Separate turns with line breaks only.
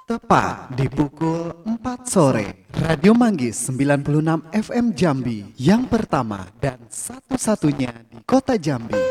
Tepat di pukul 4 sore, Radio Manggis 96 FM Jambi, yang pertama dan satu-satunya di Kota Jambi.